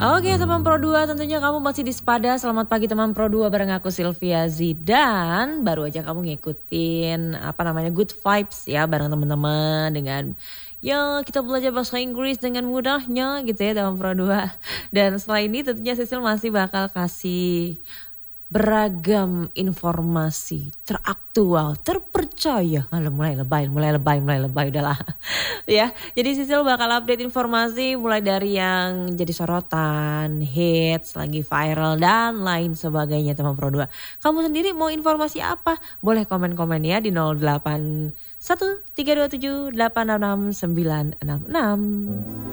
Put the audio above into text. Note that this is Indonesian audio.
Oke teman Pro 2, tentunya kamu masih di Sepada. Selamat pagi teman Pro 2 bareng aku Sylvia Zidan. Baru aja kamu ngikutin good vibes ya bareng teman-teman dengan ya kita belajar bahasa Inggris dengan mudahnya gitu ya teman Pro 2. Dan setelah ini tentunya Sisil masih bakal kasih beragam informasi teraktual, terpercaya. Mulai lebay udahlah. Ya, jadi Sisil bakal update informasi mulai dari yang jadi sorotan, hits, lagi viral dan lain sebagainya teman Pro 2. Kamu sendiri mau informasi apa? Boleh komen-komen ya di 081327866966.